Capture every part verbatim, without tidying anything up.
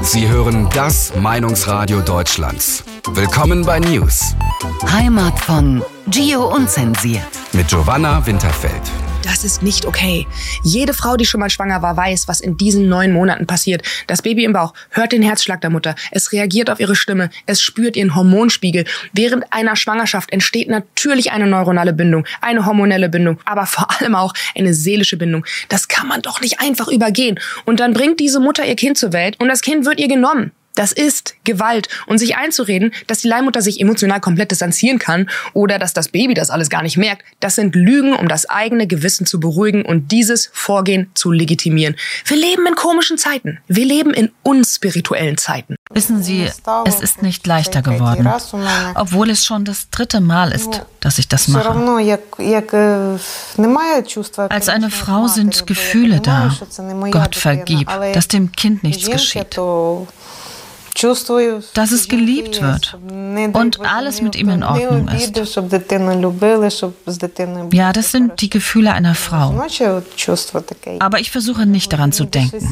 Sie hören das Meinungsradio Deutschlands. Willkommen bei News. Heimat von Gio Unzensiert. Mit Giovanna Winterfeld. Das ist nicht okay. Jede Frau, die schon mal schwanger war, weiß, was in diesen neun Monaten passiert. Das Baby im Bauch hört den Herzschlag der Mutter. Es reagiert auf ihre Stimme. Es spürt ihren Hormonspiegel. Während einer Schwangerschaft entsteht natürlich eine neuronale Bindung, eine hormonelle Bindung, aber vor allem auch eine seelische Bindung. Das kann man doch nicht einfach übergehen. Und dann bringt diese Mutter ihr Kind zur Welt und das Kind wird ihr genommen. Das ist Gewalt. Und sich einzureden, dass die Leihmutter sich emotional komplett distanzieren kann oder dass das Baby das alles gar nicht merkt, das sind Lügen, um das eigene Gewissen zu beruhigen und dieses Vorgehen zu legitimieren. Wir leben in komischen Zeiten. Wir leben in unspirituellen Zeiten. Wissen Sie, es ist nicht leichter geworden, obwohl es schon das dritte Mal ist, dass ich das mache. Als eine Frau sind Gefühle da. Gott vergib, dass dem Kind nichts geschieht. Dass es geliebt wird und alles mit ihm in Ordnung ist. Ja, das sind die Gefühle einer Frau. Aber ich versuche nicht daran zu denken.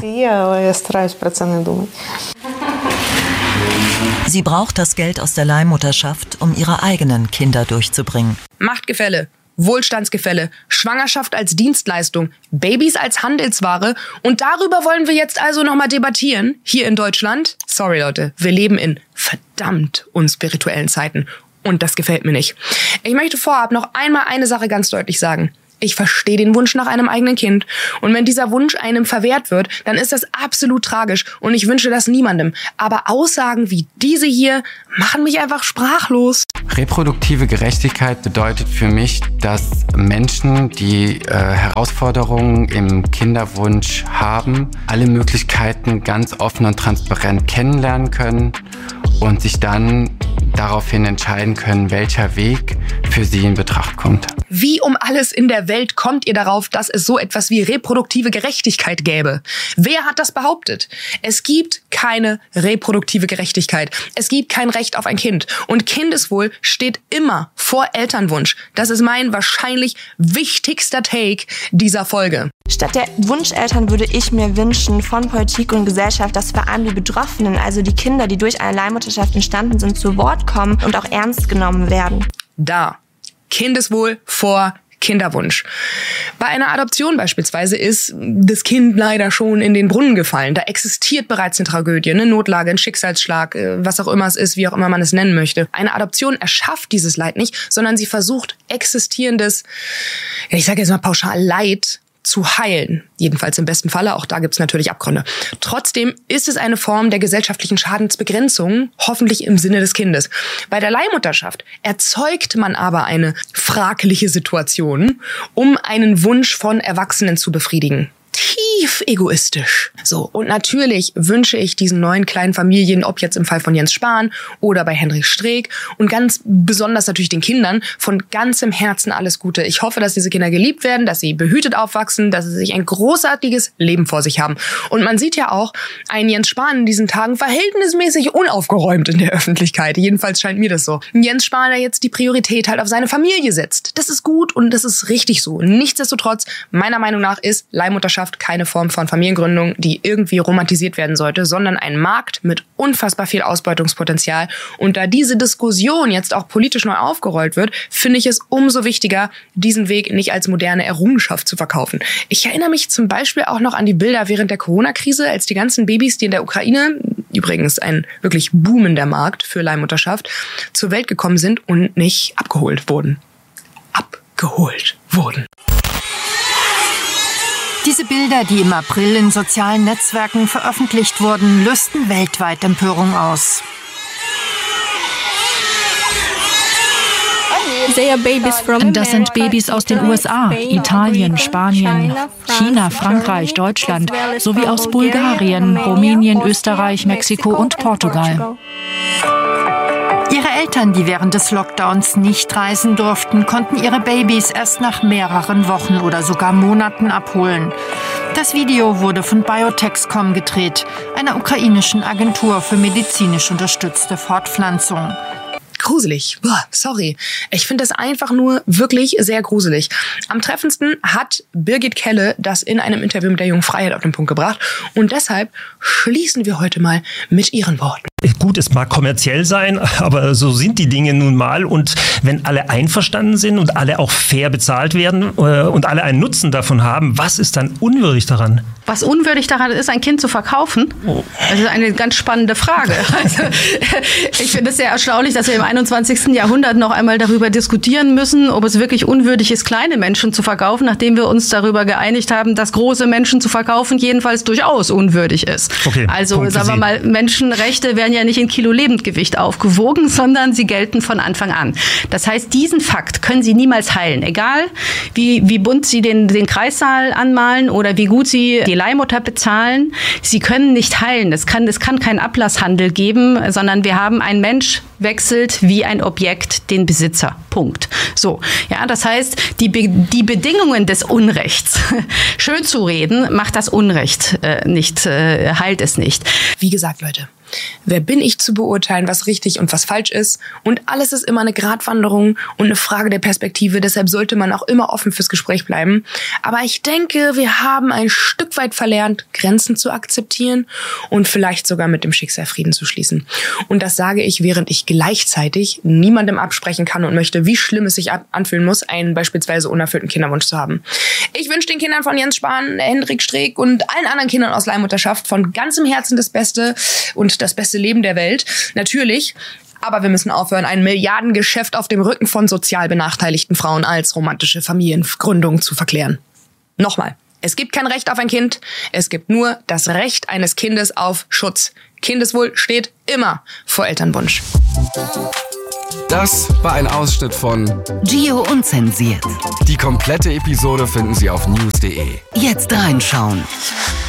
Sie braucht das Geld aus der Leihmutterschaft, um ihre eigenen Kinder durchzubringen. Machtgefälle, Wohlstandsgefälle, Schwangerschaft als Dienstleistung, Babys als Handelsware und darüber wollen wir jetzt also nochmal debattieren, hier in Deutschland. Sorry Leute, wir leben in verdammt unspirituellen Zeiten und das gefällt mir nicht. Ich möchte vorab noch einmal eine Sache ganz deutlich sagen. Ich verstehe den Wunsch nach einem eigenen Kind. Und wenn dieser Wunsch einem verwehrt wird, dann ist das absolut tragisch. Und ich wünsche das niemandem. Aber Aussagen wie diese hier machen mich einfach sprachlos. Reproduktive Gerechtigkeit bedeutet für mich, dass Menschen, die äh, Herausforderungen im Kinderwunsch haben, alle Möglichkeiten ganz offen und transparent kennenlernen können und sich dann daraufhin entscheiden können, welcher Weg für sie in Betracht kommt. Wie um alles in der Welt kommt ihr darauf, dass es so etwas wie reproduktive Gerechtigkeit gäbe? Wer hat das behauptet? Es gibt keine reproduktive Gerechtigkeit. Es gibt kein Recht auf ein Kind. Und Kindeswohl steht immer vor Elternwunsch. Das ist mein wahrscheinlich wichtigster Take dieser Folge. Statt der Wunscheltern würde ich mir wünschen von Politik und Gesellschaft, dass vor allem die Betroffenen, also die Kinder, die durch eine Leihmutterschaft entstanden sind, zu Wort kommen und auch ernst genommen werden. Da. Kindeswohl vor Kinderwunsch. Bei einer Adoption beispielsweise ist das Kind leider schon in den Brunnen gefallen. Da existiert bereits eine Tragödie, eine Notlage, ein Schicksalsschlag, was auch immer es ist, wie auch immer man es nennen möchte. Eine Adoption erschafft dieses Leid nicht, sondern sie versucht existierendes, ich sage jetzt mal pauschal Leid, zu heilen. Jedenfalls im besten Falle, auch da gibt's natürlich Abgründe. Trotzdem ist es eine Form der gesellschaftlichen Schadensbegrenzung, hoffentlich im Sinne des Kindes. Bei der Leihmutterschaft erzeugt man aber eine fragliche Situation, um einen Wunsch von Erwachsenen zu befriedigen. Tief egoistisch. So, und natürlich wünsche ich diesen neuen kleinen Familien, ob jetzt im Fall von Jens Spahn oder bei Henrik Streeck und ganz besonders natürlich den Kindern, von ganzem Herzen alles Gute. Ich hoffe, dass diese Kinder geliebt werden, dass sie behütet aufwachsen, dass sie sich ein großartiges Leben vor sich haben. Und man sieht ja auch einen Jens Spahn in diesen Tagen verhältnismäßig unaufgeräumt in der Öffentlichkeit. Jedenfalls scheint mir das so. Jens Spahn, der jetzt die Priorität halt auf seine Familie setzt. Das ist gut und das ist richtig so. Nichtsdestotrotz, meiner Meinung nach ist Leihmutterschaft keine Form von Familiengründung, die irgendwie romantisiert werden sollte, sondern ein Markt mit unfassbar viel Ausbeutungspotenzial. Und da diese Diskussion jetzt auch politisch neu aufgerollt wird, finde ich es umso wichtiger, diesen Weg nicht als moderne Errungenschaft zu verkaufen. Ich erinnere mich zum Beispiel auch noch an die Bilder während der Corona-Krise, als die ganzen Babys, die in der Ukraine, übrigens ein wirklich boomender Markt für Leihmutterschaft, zur Welt gekommen sind und nicht abgeholt wurden. Abgeholt wurden. Diese Bilder, die im April in sozialen Netzwerken veröffentlicht wurden, lösten weltweit Empörung aus. Das sind Babys aus den U S A, Italien, Spanien, China, Frankreich, Deutschland sowie aus Bulgarien, Rumänien, Österreich, Mexiko und Portugal. Ihre Eltern, die während des Lockdowns nicht reisen durften, konnten ihre Babys erst nach mehreren Wochen oder sogar Monaten abholen. Das Video wurde von Biotexcom gedreht, einer ukrainischen Agentur für medizinisch unterstützte Fortpflanzung. gruselig. Boah, sorry. Ich finde das einfach nur wirklich sehr gruselig. Am treffendsten hat Birgit Kelle das in einem Interview mit der Jungen Freiheit auf den Punkt gebracht. Und deshalb schließen wir heute mal mit ihren Worten. Gut, es mag kommerziell sein, aber so sind die Dinge nun mal. Und wenn alle einverstanden sind und alle auch fair bezahlt werden äh, und alle einen Nutzen davon haben, was ist dann unwürdig daran? Was unwürdig daran ist, ein Kind zu verkaufen? Oh. Das ist eine ganz spannende Frage. Also, ich finde es sehr erstaunlich, dass wir im einundzwanzigsten Jahrhundert noch einmal darüber diskutieren müssen, ob es wirklich unwürdig ist, kleine Menschen zu verkaufen, nachdem wir uns darüber geeinigt haben, dass große Menschen zu verkaufen jedenfalls durchaus unwürdig ist. Okay, also Punkt sagen wir mal, Menschenrechte werden ja nicht in Kilo Lebendgewicht aufgewogen, sondern sie gelten von Anfang an. Das heißt, diesen Fakt können Sie niemals heilen. Egal, wie, wie bunt Sie den, den Kreissaal anmalen oder wie gut Sie die Leihmutter bezahlen. Sie können nicht heilen. Es kann, es kann keinen Ablasshandel geben, sondern wir haben, ein Mensch wechselt wie ein Objekt den Besitzer. Punkt. So, ja, das heißt, die, Be- die Bedingungen des Unrechts schön zu reden, macht das Unrecht äh, nicht, äh, heilt es nicht. Wie gesagt, Leute, wer bin ich zu beurteilen, was richtig und was falsch ist? Und alles ist immer eine Gratwanderung und eine Frage der Perspektive. Deshalb sollte man auch immer offen fürs Gespräch bleiben. Aber ich denke, wir haben ein Stück weit verlernt, Grenzen zu akzeptieren und vielleicht sogar mit dem Schicksal Frieden zu schließen. Und das sage ich, während ich gleichzeitig niemandem absprechen kann und möchte, wie schlimm es sich anfühlen muss, einen beispielsweise unerfüllten Kinderwunsch zu haben. Ich wünsche den Kindern von Jens Spahn, Hendrik Streeck und allen anderen Kindern aus Leihmutterschaft von ganzem Herzen das Beste und das beste Leben der Welt. Natürlich. Aber wir müssen aufhören, ein Milliardengeschäft auf dem Rücken von sozial benachteiligten Frauen als romantische Familiengründung zu verklären. Nochmal. Es gibt kein Recht auf ein Kind. Es gibt nur das Recht eines Kindes auf Schutz. Kindeswohl steht immer vor Elternwunsch. Das war ein Ausschnitt von Gio Unzensiert. Die komplette Episode finden Sie auf news punkt de. Jetzt reinschauen.